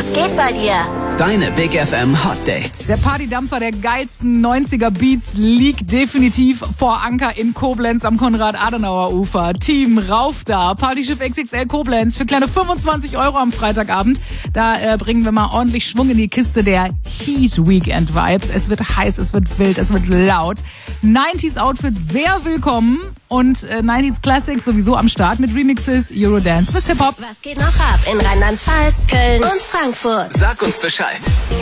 Was geht bei dir? Deine Big FM Hot Dates. Der Partydampfer der geilsten 90er Beats liegt definitiv vor Anker in Koblenz am Konrad-Adenauer-Ufer. Team Rauf da, Partyschiff XXL Koblenz für kleine 25 € am Freitagabend. Da bringen wir mal ordentlich Schwung in die Kiste der Heat Weekend Vibes. Es wird heiß, es wird wild, es wird laut. 90s Outfit sehr willkommen und 90s Classics sowieso am Start mit Remixes, Eurodance bis Hip-Hop. Was geht noch ab in Rheinland-Pfalz, Köln und Frankfurt? Sag uns Bescheid.